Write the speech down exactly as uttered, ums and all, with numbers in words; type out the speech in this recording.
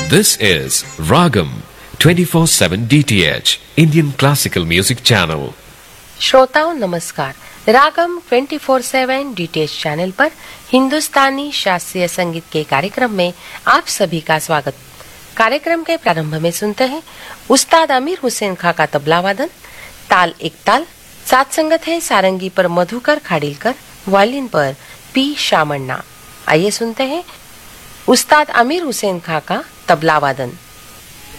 This is Ragam twenty-four seven D T H Indian Classical Music Channel. श्रोताओं नमस्कार। रागम twenty four सेवन D T H channel पर हिंदुस्तानी शास्त्रीय संगीत के कार्यक्रम में आप सभी का स्वागत। कार्यक्रम के प्रारंभ में सुनते हैं उस्ताद अमीर हुसैन खां का तबला वादन, ताल एक ताल। साथ संगत है सारंगी पर मधुकर खाड़िलकर, वायलिन पर पी शामण्णा। आइए सुनते हैं उस्ताद अमीर हुसैन खां का तबला वादन।